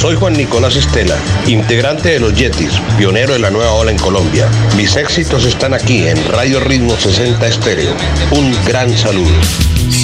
Soy Juan Nicolás Estela, integrante de Los Yetis, pionero de la nueva ola en Colombia. Mis éxitos están aquí en Radio Ritmo 60 Estéreo. Un gran saludo.